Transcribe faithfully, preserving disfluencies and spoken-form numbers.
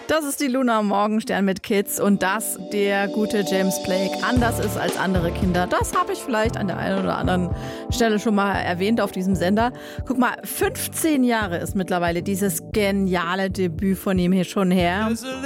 Das ist die Luna Morgenstern mit Kids und dass der gute James Blake anders ist als andere Kinder. Das habe ich vielleicht an der einen oder anderen Stelle schon mal erwähnt auf diesem Sender. Guck mal, fünfzehn Jahre ist mittlerweile dieses geniale Debüt von ihm hier schon her.